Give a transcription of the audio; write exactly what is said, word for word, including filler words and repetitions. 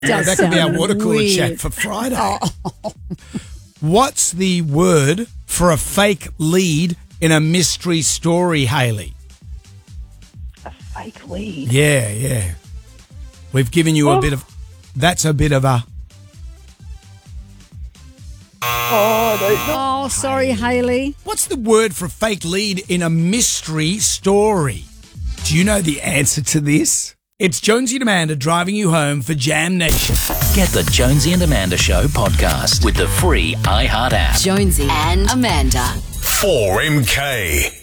Does that could be our sound water cooler weird. chat for Friday. Oh. What's the word for a fake lead in a mystery story, Hayley? A fake lead. Yeah, yeah. We've given you Oh. a bit of... That's a bit of a... Oh, I don't know. Oh, sorry, Hayley. What's the word for a fake lead in a mystery story? Do you know the answer to this? It's Jonesy and Amanda driving you home for Jam Nation. Get the Jonesy and Amanda Show podcast with the free iHeart app. Jonesy and Amanda. four M K.